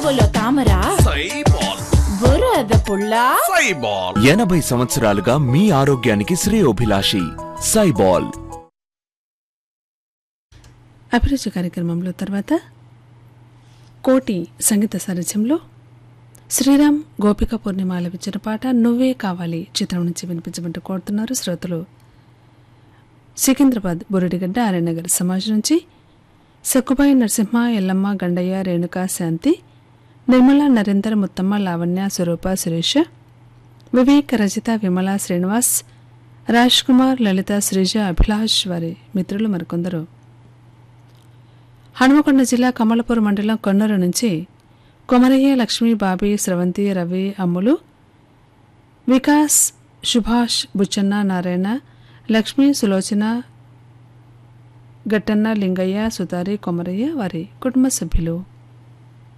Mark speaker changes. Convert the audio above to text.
Speaker 1: నడువులో తామరా,
Speaker 2: సైబాల్,
Speaker 1: బురద పుల్ల,
Speaker 2: సైబాల్.
Speaker 3: 80 సంవత్సరాలుగా మీ ఆరోగ్యానికి శ్రేయోభిలాషి సైబాల్.
Speaker 4: అభిరుచి కార్యక్రమంలో తర్వాత కోటి సంగీత సారథ్యంలో శ్రీరామ్ గోపిక పూర్ణిమ ఆలపించిన పాట నువ్వే కావాలి చిత్రం నుంచి వినిపించమంటూ కోరుతున్నారు శ్రోతలు. సికింద్రాబాద్ బురడిగడ్డ ఆర్యనగర్ సమాజ్ నుంచి సక్కుబాయి నరసింహ, ఎల్లమ్మ, గండయ్య, రేణుక, శాంతి, నిర్మల, నరేందర్, ముత్తమ్మ, లావణ్య, స్వరూప, సురేష, వివేక్, రజిత, విమల, శ్రీనివాస్, రాజ్ కుమార్, లలిత, శ్రీజ, అభిలాష్ వారి మిత్రులు మరికొందరు. హనుమకొండ జిల్లా కమలపూర్ మండలం కొన్నూరు నుంచి కొమరయ్య, లక్ష్మి, బాబీ, స్రవంతి, రవి, అమ్ములు, వికాస్, సుభాష్, బుచ్చన్న, నారాయణ, లక్ష్మి, సులోచన, గట్టన్న, లింగయ్య, సుతారి, కొమరయ్య వారి కుటుంబ సభ్యులు.